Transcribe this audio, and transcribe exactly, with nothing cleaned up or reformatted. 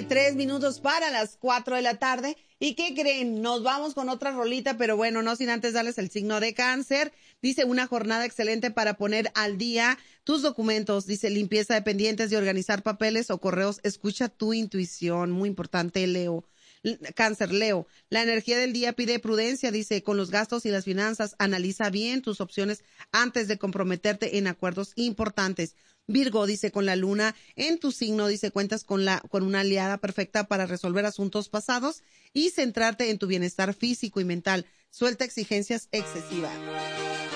tres minutos para las cuatro de la tarde. ¿Y qué creen? Nos vamos con otra rolita, pero bueno, no sin antes darles el signo de Cáncer. Dice, una jornada excelente para poner al día tus documentos. Dice, limpieza de pendientes, de organizar papeles o correos. Escucha tu intuición. Muy importante, Leo. Cáncer, Leo. La energía del día pide prudencia, dice, con los gastos y las finanzas. Analiza bien tus opciones antes de comprometerte en acuerdos importantes. Virgo, dice, con la luna en tu signo, dice, cuentas con la, con una aliada perfecta para resolver asuntos pasados y centrarte en tu bienestar físico y mental. Suelta exigencias excesivas.